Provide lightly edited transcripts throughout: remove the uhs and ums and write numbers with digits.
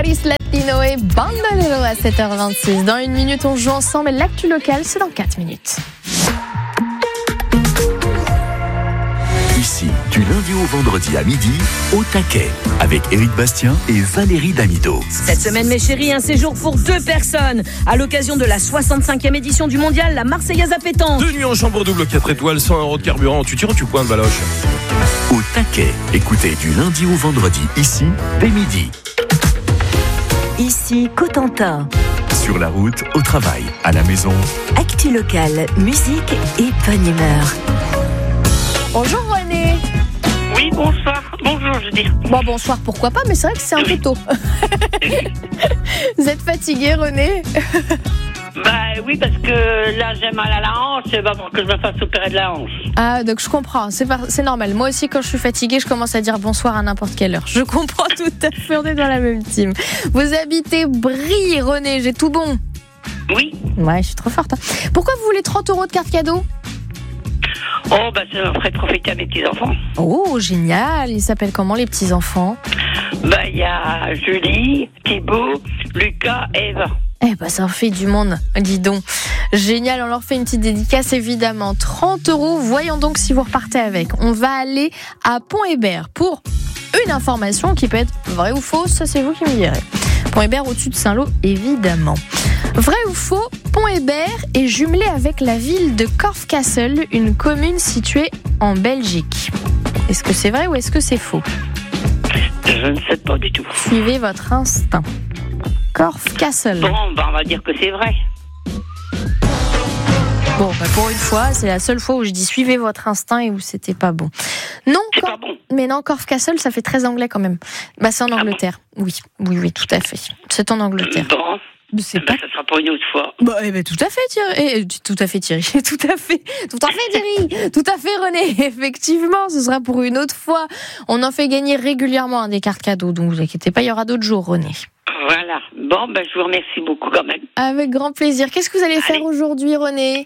Paris Latino et Bandolero à 7h26. Dans une minute, on joue ensemble. L'actu locale, c'est dans 4 minutes. Ici, du lundi au vendredi à midi, au taquet, avec Éric Bastien et Valérie Damido. Cette semaine, mes chéris, un séjour pour 2 personnes. À l'occasion de la 65e édition du mondial, la Marseillaise à pétanque. 2 nuits en chambre double 4 étoiles, 100 € de carburant. Tu tires ou tu pointes, Valoche? Au taquet, écoutez du lundi au vendredi, ici, dès midi. Ici, Cotentin. Sur la route, au travail, à la maison. Actu locale, musique et bonne humeur. Bonjour René. Oui, bonsoir. Bonjour, je dis. Bon, bonsoir, pourquoi pas, mais c'est vrai que c'est un peu tôt. Vous êtes fatigué, René? Bah oui, parce que là, j'ai mal à la hanche, c'est pas pour que je me fasse opérer de la hanche. Ah, donc je comprends, c'est normal. Moi aussi, quand je suis fatiguée, je commence à dire bonsoir à n'importe quelle heure. Je comprends tout à fait, on est dans la même team. Vous habitez Brie, René, j'ai tout bon? Oui. Ouais, je suis trop forte. Pourquoi vous voulez 30 € de carte cadeau? Oh, bah ça me ferait profiter à mes petits-enfants. Oh, génial. Ils s'appellent comment, les petits-enfants? Bah, il y a Julie, Thibaut, Lucas et Eva. Eh ben, ça en fait du monde, dis donc. Génial, on leur fait une petite dédicace, évidemment. 30 €, voyons donc si vous repartez avec. On va aller à Pont-Hébert pour une information qui peut être vraie ou fausse, ça c'est vous qui me direz. Pont-Hébert au-dessus de Saint-Lô, évidemment. Vrai ou faux, Pont-Hébert est jumelé avec la ville de Corfcastle, une commune située en Belgique. Est-ce que c'est vrai ou est-ce que c'est faux? Je ne sais pas du tout. Suivez votre instinct. Corfcastle. Bon, bah on va dire que c'est vrai. Bon, bah pour une fois, c'est la seule fois où je dis suivez votre instinct et où c'était pas bon. Non, C'est pas bon. Mais non, Corfcastle, ça fait très anglais quand même. Bah c'est en Angleterre. Oui, tout à fait. C'est en Angleterre. Bon. C'est Bah, ça sera pour une autre fois. Bah, tout à fait, Thierry. Tout à fait, Thierry. Tout à fait, Thierry. Tout à fait, René. Effectivement, ce sera pour une autre fois. On en fait gagner régulièrement des cartes cadeaux, donc vous inquiétez pas, il y aura d'autres jours, René. Voilà. Bon, bah je vous remercie beaucoup quand même. Avec grand plaisir. Qu'est-ce que vous allez faire aujourd'hui, René?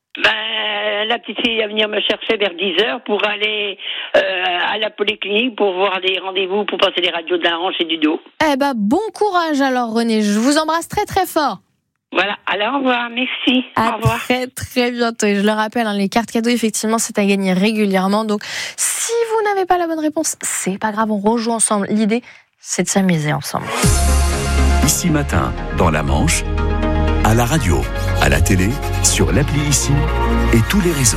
Ben, la petite fille va venir me chercher vers 10h pour aller à la polyclinique pour voir des rendez-vous pour passer les radios de la hanche et du dos. Eh ben, bon courage alors, René. Je vous embrasse très très fort. Voilà, alors au revoir, merci. À au revoir. très très bientôt. Et je le rappelle, les cartes cadeaux, effectivement, c'est à gagner régulièrement. Donc, si vous n'avez pas la bonne réponse, c'est pas grave, on rejoue ensemble. L'idée, c'est de s'amuser ensemble. Ici matin, dans la Manche, à la radio, à la télé, sur l'appli Ici et tous les réseaux.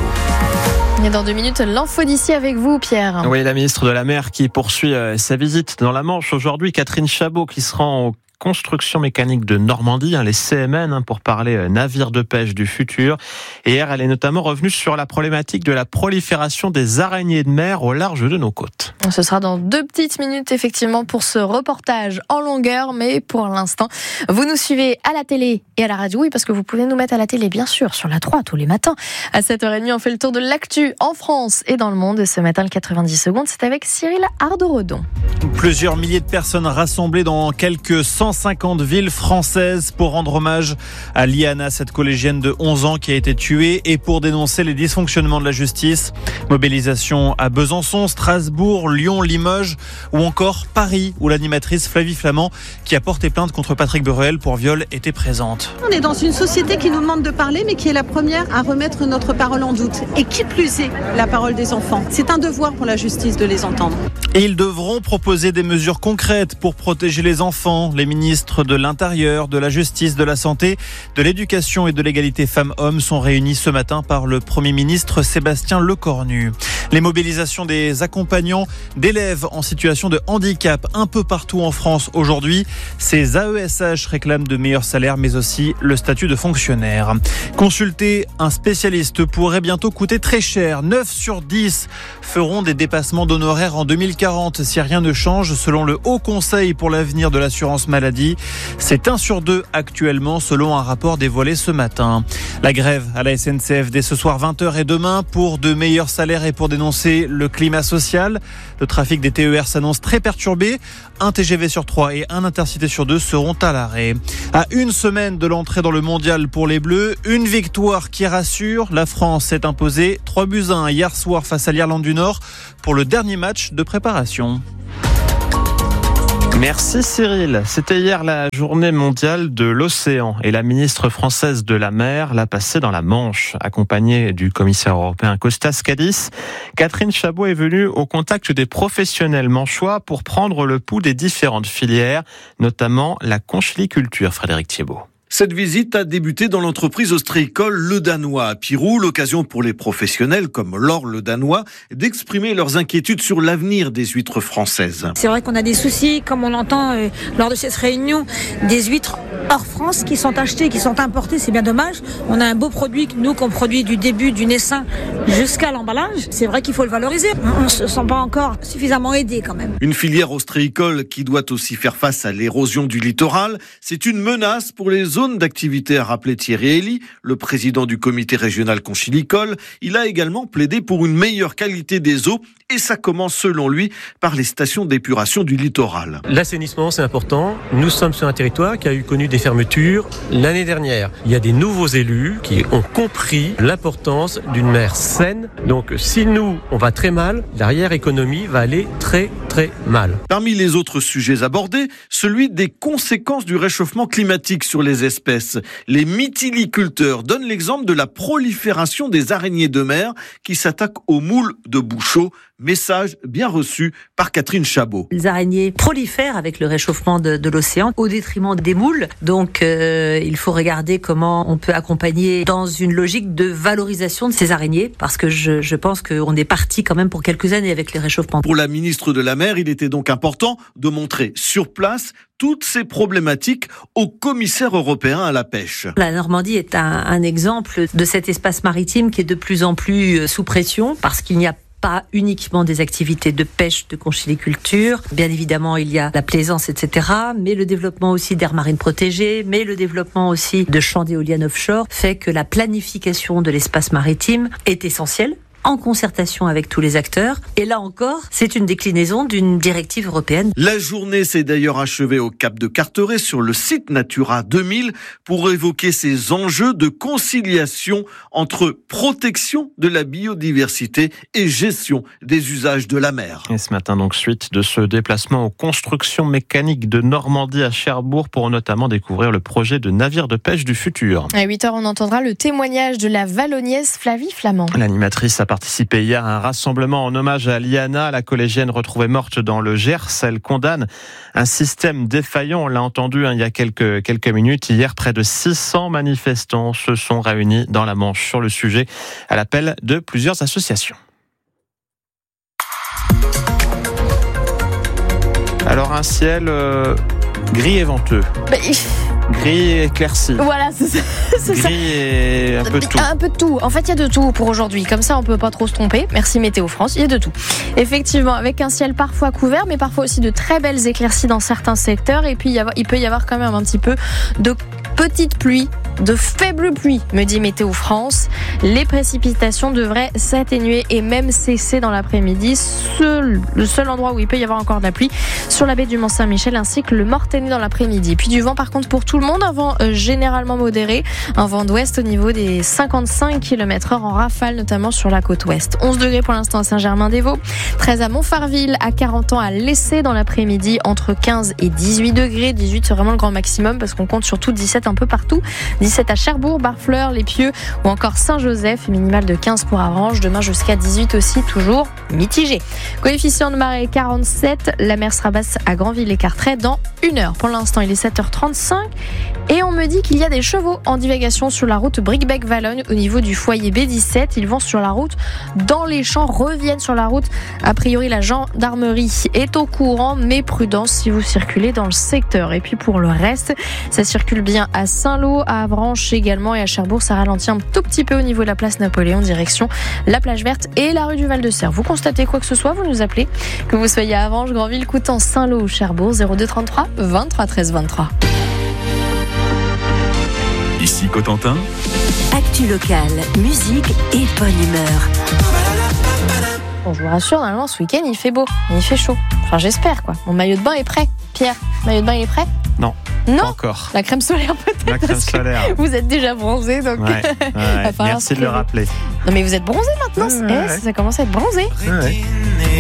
Et dans 2 minutes, l'info d'ici avec vous, Pierre. Oui, la ministre de la Mer qui poursuit sa visite dans la Manche aujourd'hui. Catherine Chabot qui se rend au construction mécanique de Normandie, les CMN, pour parler navires de pêche du futur. Et hier, elle est notamment revenue sur la problématique de la prolifération des araignées de mer au large de nos côtes. Ce sera dans 2 petites minutes, effectivement, pour ce reportage en longueur. Mais pour l'instant, vous nous suivez à la télé et à la radio. Oui, parce que vous pouvez nous mettre à la télé, bien sûr, sur la 3 tous les matins. À 7h30, on fait le tour de l'actu en France et dans le monde. Et ce matin, le 90 secondes, c'est avec Cyril Ardorodon. Plusieurs milliers de personnes rassemblées dans quelques 150 villes françaises pour rendre hommage à Liana, cette collégienne de 11 ans qui a été tuée, et pour dénoncer les dysfonctionnements de la justice. Mobilisation à Besançon, Strasbourg, Lyon, Limoges ou encore Paris, où l'animatrice Flavie Flamand, qui a porté plainte contre Patrick Beruel pour viol, était présente. On est dans une société qui nous demande de parler, mais qui est la première à remettre notre parole en doute. Et qui plus est, la parole des enfants. C'est un devoir pour la justice de les entendre. Et ils devront proposer des mesures concrètes pour protéger les enfants. Les ministres de l'Intérieur, de la Justice, de la Santé, de l'Éducation et de l'égalité femmes-hommes sont réunis ce matin par le Premier ministre Sébastien Lecornu. Les mobilisations des accompagnants d'élèves en situation de handicap un peu partout en France aujourd'hui. Ces AESH réclament de meilleurs salaires mais aussi le statut de fonctionnaire. Consulter un spécialiste pourrait bientôt coûter très cher. 9 sur 10 feront des dépassements d'honoraires en 2040 si rien ne change selon le Haut Conseil pour l'avenir de l'assurance maladie. C'est 1 sur 2 actuellement selon un rapport dévoilé ce matin. La grève à la SNCF dès ce soir 20h et demain pour de meilleurs salaires et pour dénoncer le climat social. Le trafic des TER s'annonce très perturbé. Un TGV sur 3 et un Intercité sur 2 seront à l'arrêt. À une semaine de l'entrée dans le mondial pour les Bleus, une victoire qui rassure. La France s'est imposée 3-1 hier soir face à l'Irlande du Nord pour le dernier match de préparation. Merci Cyril. C'était hier la journée mondiale de l'océan et la ministre française de la mer l'a passée dans la Manche. Accompagnée du commissaire européen Kostas Kadis, Catherine Chabot est venue au contact des professionnels manchois pour prendre le pouls des différentes filières, notamment la conchiliculture. Frédéric Thiebaud. Cette visite a débuté dans l'entreprise ostréicole Le Danois à Pirou, l'occasion pour les professionnels comme Laure Le Danois d'exprimer leurs inquiétudes sur l'avenir des huîtres françaises. C'est vrai qu'on a des soucis, comme on l'entend lors de cette réunion, des huîtres hors France qui sont achetées, qui sont importées, c'est bien dommage. On a un beau produit, nous, qu'on produit du début du naissain jusqu'à l'emballage. C'est vrai qu'il faut le valoriser. On ne se sent pas encore suffisamment aidé quand même. Une filière ostréicole qui doit aussi faire face à l'érosion du littoral. C'est une menace pour les zones d'activité, a rappelé Thierry Elie, le président du comité régional conchilicole. Il a également plaidé pour une meilleure qualité des eaux et ça commence selon lui par les stations d'épuration du littoral. L'assainissement, c'est important. Nous sommes sur un territoire qui a connu des fermetures l'année dernière. Il y a des nouveaux élus qui ont compris l'importance d'une mer saine. Donc si nous, on va très mal, l'arrière-économie va aller très très mal. Parmi les autres sujets abordés, celui des conséquences du réchauffement climatique sur les espèces. Les mytiliculteurs donnent l'exemple de la prolifération des araignées de mer qui s'attaquent aux moules de Bouchot. Message bien reçu par Catherine Chabot. Les araignées prolifèrent avec le réchauffement de l'océan au détriment des moules. Donc il faut regarder comment on peut accompagner dans une logique de valorisation de ces araignées parce que je pense qu'on est parti quand même pour quelques années avec les réchauffements. Pour la ministre de la Mer, il était donc important de montrer sur place toutes ces problématiques au commissaire européen à la pêche. La Normandie est un exemple de cet espace maritime qui est de plus en plus sous pression parce qu'il n'y a pas uniquement des activités de pêche, de conchiliculture. Bien évidemment, il y a la plaisance, etc. Mais le développement aussi d'aires marines protégées, mais le développement aussi de champs d'éoliennes offshore fait que la planification de l'espace maritime est essentielle, en concertation avec tous les acteurs. Et là encore, c'est une déclinaison d'une directive européenne. La journée s'est d'ailleurs achevée au Cap de Carteret sur le site Natura 2000 pour évoquer ces enjeux de conciliation entre protection de la biodiversité et gestion des usages de la mer. Et ce matin donc suite de ce déplacement aux constructions mécaniques de Normandie à Cherbourg pour notamment découvrir le projet de navire de pêche du futur. À 8h, on entendra le témoignage de la Vallonniaise Flavie Flamand. L'animatrice a participé hier à un rassemblement en hommage à Liana, la collégienne retrouvée morte dans le Gers. Elle condamne un système défaillant. On l'a entendu il y a quelques minutes. Hier, près de 600 manifestants se sont réunis dans la Manche sur le sujet à l'appel de plusieurs associations. Alors un ciel gris et venteux. Gris et éclairci. Voilà, c'est ça. Gris et un peu de tout. Un peu de tout. En fait, il y a de tout pour aujourd'hui. Comme ça, on peut pas trop se tromper. Merci Météo France, il y a de tout. Effectivement, avec un ciel parfois couvert, mais parfois aussi de très belles éclaircies dans certains secteurs. Et puis, il peut y avoir quand même un petit peu de petites pluies, de faibles pluies, me dit Météo France. Les précipitations devraient s'atténuer et même cesser dans l'après-midi. Le seul endroit où il peut y avoir encore de la pluie, sur la baie du Mont-Saint-Michel ainsi que le Mortagne dans l'après-midi. Puis du vent par contre pour tout le monde, un vent généralement modéré, un vent d'ouest au niveau des 55 km/h en rafale, notamment sur la côte ouest. 11 degrés pour l'instant à Saint-Germain-des-Vaux, 13 à Montfarville, à 40 ans à l'Essai dans l'après-midi, entre 15 et 18 degrés. 18 c'est vraiment le grand maximum parce qu'on compte surtout 17 un peu partout. 17 à Cherbourg, Barfleur, Les Pieux ou encore Saint-Joseph, minimale de 15 pour Avranches, demain jusqu'à 18 aussi, toujours mitigé. Coefficient de marée 47, la mer sera basse à Granville et Carteret dans 1 heure. Pour l'instant, il est 7h35 et on me dit qu'il y a des chevaux en divagation sur la route Bricbec-Valognes au niveau du foyer B17. Ils vont sur la route dans les champs, reviennent sur la route. A priori, la gendarmerie est au courant, mais prudence si vous circulez dans le secteur. Et puis pour le reste, ça circule bien à Saint-Lô, à Avranches également et à Cherbourg. Ça ralentit un tout petit peu au niveau de la place Napoléon, direction la plage verte et la rue du Val-de-Serre. Vous constatez quoi que ce soit, vous nous appelez. Que vous soyez à Avranches, Granville, Coutances, Saint-Lô ou Cherbourg, 02 33 23 13 23. Ici Cotentin. Actu locale, musique et bonne humeur. Bon, je vous rassure, normalement ce week-end il fait beau, il fait chaud. Enfin j'espère quoi. Mon maillot de bain est prêt. Pierre, maillot de bain il est prêt ? Non. Non. Pas encore. La crème solaire peut-être. La crème solaire. Vous êtes déjà bronzé donc. Ouais. Merci de le rappeler. Non mais vous êtes bronzé maintenant. Ça commence à être bronzé. Ouais.